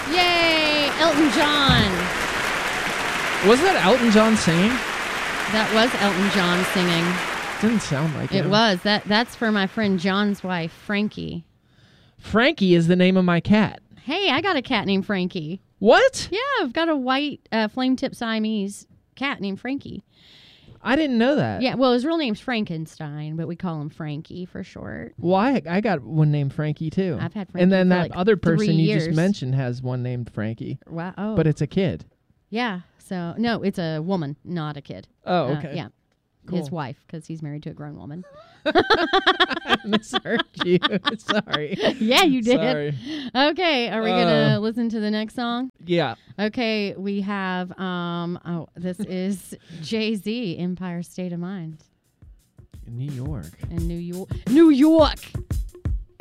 Yay! Elton John. Was that Elton John singing? That was Elton John singing. Didn't sound like It him. was. That's for my friend John's wife, Frankie. Frankie is the name of my cat. Hey, I got a cat named Frankie. What? Yeah, I've got a white flame-tip Siamese cat named Frankie. I didn't know that. Yeah, well, his real name's Frankenstein, but we call him Frankie for short. Well, I got one named Frankie, too. I've had Frankie And then for that like other 3 person you years. just mentioned has one named Frankie. Wow. Oh. But it's a kid. Yeah. So, no, it's a woman, not a kid. Oh, okay. Yeah. Cool. His wife, because he's married to a grown woman. I misheard you. Sorry. Yeah, you did. Sorry. Okay, are we going to listen to the next song? Yeah. Okay, we have, this is Jay-Z, Empire State of Mind. New York. In New York. New York!